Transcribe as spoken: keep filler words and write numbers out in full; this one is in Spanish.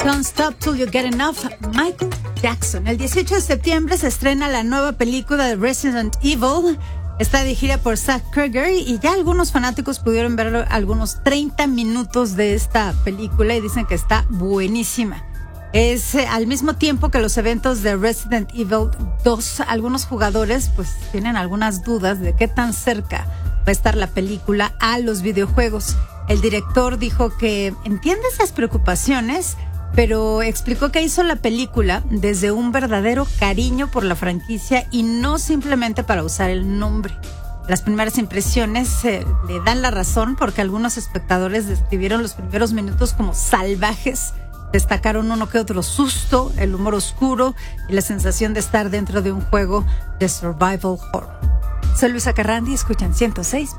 Don't Stop Till You Get Enough, Michael Jackson. El dieciocho de septiembre se estrena la nueva película de Resident Evil. Está dirigida por Zack Cregger y ya algunos fanáticos pudieron ver algunos treinta minutos de esta película y dicen que está buenísima. Es eh, al mismo tiempo que los eventos de Resident Evil dos, algunos jugadores pues tienen algunas dudas de qué tan cerca va a estar la película a los videojuegos. El director dijo que entiende esas preocupaciones, pero explicó que hizo la película desde un verdadero cariño por la franquicia y no simplemente para usar el nombre. Las primeras impresiones eh, le dan la razón porque algunos espectadores describieron los primeros minutos como salvajes. Destacaron uno que otro susto, el humor oscuro y la sensación de estar dentro de un juego de survival horror. Soy Luisa Carrandi, escuchan ciento seis.